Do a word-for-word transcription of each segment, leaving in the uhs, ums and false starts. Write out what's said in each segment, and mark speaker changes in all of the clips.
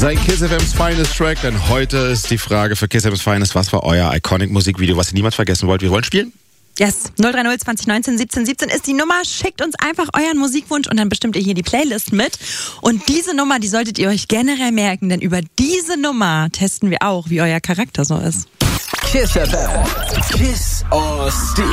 Speaker 1: Sein Kiss F M's Finest Track, denn heute ist die Frage für Kiss F M's Finest, was war euer Iconic-Musikvideo, was ihr niemals vergessen wollt? Wir wollen spielen?
Speaker 2: Yes, null drei null zwanzig neunzehn siebzehn siebzehn ist die Nummer. Schickt uns einfach euren Musikwunsch und dann bestimmt ihr hier die Playlist mit. Und diese Nummer, die solltet ihr euch generell merken, denn über diese Nummer testen wir auch, wie euer Charakter so ist.
Speaker 3: Kiss F M. Kiss or Steal.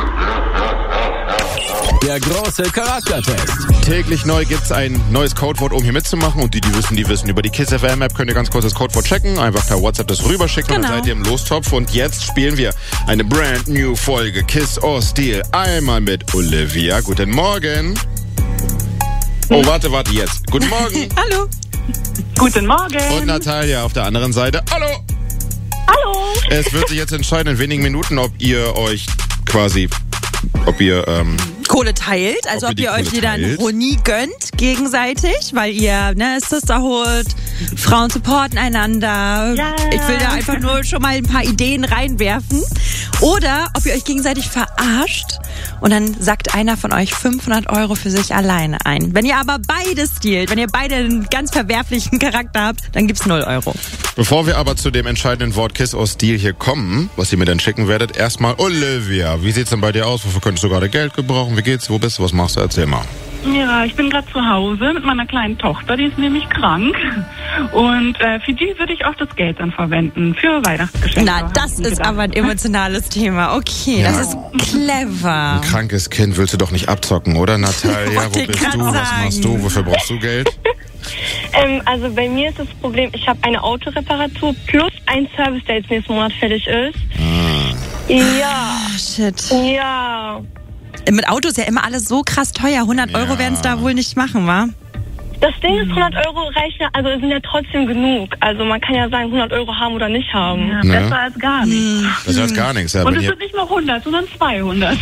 Speaker 3: Der große Charaktertest.
Speaker 1: Täglich neu gibt's ein neues Codewort, um hier mitzumachen. Und die, die wissen, die wissen. Über die Kiss F M App könnt ihr ganz kurz das Codewort checken. Einfach per WhatsApp das rüberschicken
Speaker 2: Genau.
Speaker 1: Und dann seid ihr im Lostopf. Und jetzt spielen wir eine brand new Folge Kiss or Steal. Einmal mit Olivia. Guten Morgen. Oh, warte, warte, jetzt. Guten Morgen.
Speaker 2: Hallo.
Speaker 4: Guten Morgen.
Speaker 1: Und Natalia auf der anderen Seite. Hallo.
Speaker 4: Hallo.
Speaker 1: Es wird sich jetzt entscheiden in wenigen Minuten, ob ihr euch quasi, ob ihr, ähm,
Speaker 2: Kohle teilt, also
Speaker 1: Ob ihr
Speaker 2: ob
Speaker 1: die
Speaker 2: ihr euch
Speaker 1: Kohle
Speaker 2: jeder einen
Speaker 1: teilt.
Speaker 2: Roni gönnt gegenseitig, weil ihr, ne, Sisterhood, Frauen supporten einander.
Speaker 4: Ja.
Speaker 2: Ich will da einfach nur schon mal ein paar Ideen reinwerfen. Oder ob ihr euch gegenseitig verarscht und dann sagt einer von euch fünfhundert Euro für sich alleine ein. Wenn ihr aber beide stiehlt, wenn ihr beide einen ganz verwerflichen Charakter habt, dann gibt's null Euro.
Speaker 1: Bevor wir aber zu dem entscheidenden Wort Kiss or Steal hier kommen, was ihr mir dann schicken werdet, erstmal Olivia. Wie sieht's denn bei dir aus? Wofür könntest du gerade Geld gebrauchen? Wie geht's? Wo bist du? Was machst du? Erzähl mal.
Speaker 4: Ja, ich bin gerade zu Hause mit meiner kleinen Tochter, die ist nämlich krank. Und äh, für die würde ich auch das Geld dann verwenden, für Weihnachtsgeschenke.
Speaker 2: Na, das
Speaker 4: Hab ich
Speaker 2: ist
Speaker 4: gedacht.
Speaker 2: aber ein emotionales Thema. Okay,
Speaker 1: Ja.
Speaker 2: das ist clever.
Speaker 1: Ein krankes Kind willst du doch nicht abzocken, oder Natalia? Wo
Speaker 2: Wollte
Speaker 1: bist
Speaker 2: grad
Speaker 1: du? Was
Speaker 2: sagen.
Speaker 1: machst du? Wofür brauchst du Geld?
Speaker 5: Ähm, also bei mir ist das Problem, ich habe eine Autoreparatur plus ein Service, der jetzt nächsten Monat fertig ist.
Speaker 1: Ah.
Speaker 5: Ja,
Speaker 2: Shit.
Speaker 5: ja.
Speaker 2: Mit Autos ja immer alles so krass teuer. hundert Euro
Speaker 1: Ja.
Speaker 2: werden es da wohl nicht machen, wa?
Speaker 5: Das Ding ist, hundert Euro reichen ja, also sind ja trotzdem genug. Also man kann ja sagen, hundert Euro haben oder nicht haben.
Speaker 4: Ja,
Speaker 1: Ne?
Speaker 4: besser als gar nicht.
Speaker 1: Das ist jetzt gar nichts. Ja,
Speaker 4: Und
Speaker 1: wenn,
Speaker 4: es
Speaker 1: ihr,
Speaker 4: sind nicht nur hundert, sondern zweihundert.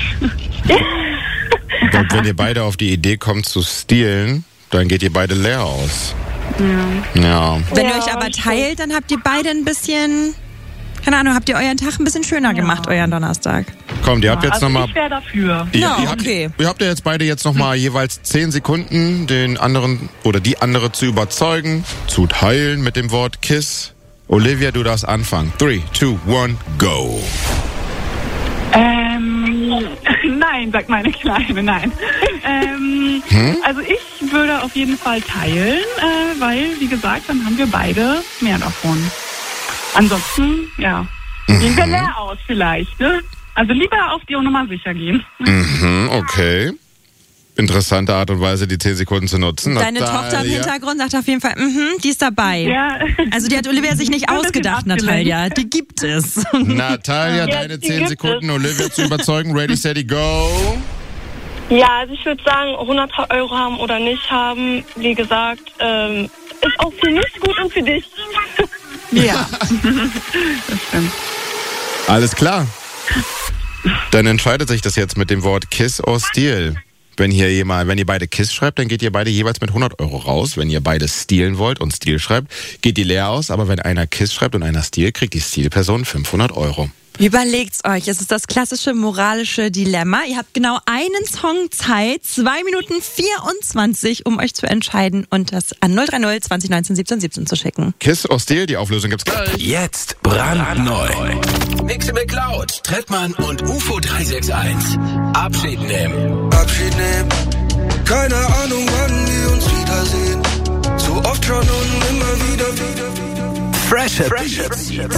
Speaker 1: und wenn ihr beide auf die Idee kommt zu stehlen, dann geht ihr beide leer aus. Ja.
Speaker 2: Wenn ihr
Speaker 5: Ja,
Speaker 2: euch aber
Speaker 5: stimmt.
Speaker 2: teilt, dann habt ihr beide ein bisschen, keine Ahnung, habt ihr euren Tag ein bisschen schöner gemacht, euren Donnerstag.
Speaker 1: Kommt, ihr habt jetzt
Speaker 4: Also
Speaker 1: nochmal...
Speaker 4: ich wäre dafür.
Speaker 1: Ihr,
Speaker 2: Ja,
Speaker 1: ihr, habt,
Speaker 2: okay.
Speaker 1: ihr habt ja jetzt beide jetzt nochmal jeweils zehn Sekunden, den anderen oder die andere zu überzeugen, zu teilen mit dem Wort Kiss. Olivia, du darfst anfangen. Three, two, one, go.
Speaker 4: Ähm, nein, sagt meine Kleine, nein. Ähm,
Speaker 1: Hm?
Speaker 4: Also ich würde auf jeden Fall teilen, äh, weil, wie gesagt, dann haben wir beide mehr davon. Ansonsten, ja, gehen wir leer aus vielleicht, ne? Also lieber auf die Nummer sicher gehen.
Speaker 1: Mhm, okay. Interessante Art und Weise, die zehn Sekunden zu nutzen.
Speaker 2: Deine
Speaker 1: Natalia.
Speaker 2: Tochter im Hintergrund sagt auf jeden Fall, mhm, die ist dabei.
Speaker 4: Ja.
Speaker 2: Also die hat Olivia sich nicht
Speaker 4: Ein bisschen
Speaker 2: ausgedacht,
Speaker 4: abgelenkt.
Speaker 2: Natalia. Die gibt es.
Speaker 1: Natalia,
Speaker 5: Ja,
Speaker 1: deine
Speaker 5: die
Speaker 1: zehn
Speaker 5: gibt
Speaker 1: Sekunden,
Speaker 5: es.
Speaker 1: Olivia zu überzeugen. Ready, steady, go.
Speaker 5: Ja, also ich würde sagen, hundert Euro haben oder nicht haben, wie gesagt, ähm, ist auch für mich gut und für dich.
Speaker 4: Ja, das stimmt.
Speaker 1: Alles klar. Dann entscheidet sich das jetzt mit dem Wort Kiss or Steal. Wenn hier jemand, wenn ihr beide Kiss schreibt, dann geht ihr beide jeweils mit hundert Euro raus. Wenn ihr beide stehlen wollt und Steal schreibt, geht die leer aus. Aber wenn einer Kiss schreibt und einer Steal, kriegt die Steal-Person fünfhundert Euro.
Speaker 2: Überlegt's euch, es ist das klassische moralische Dilemma. Ihr habt genau einen Song Zeit, zwei Minuten vierundzwanzig, um euch zu entscheiden und das an null drei null zwanzig neunzehn siebzehn siebzehn zu schicken.
Speaker 1: Kiss or Steal, die Auflösung gibt's gleich.
Speaker 3: Jetzt brandneu. Mixi McCloud, Trettmann und U F O drei sechs eins. Abschied nehmen.
Speaker 6: Abschied nehmen. Keine Ahnung, wann wir uns wiedersehen. So oft schon und immer wieder.
Speaker 3: Fresh Hits.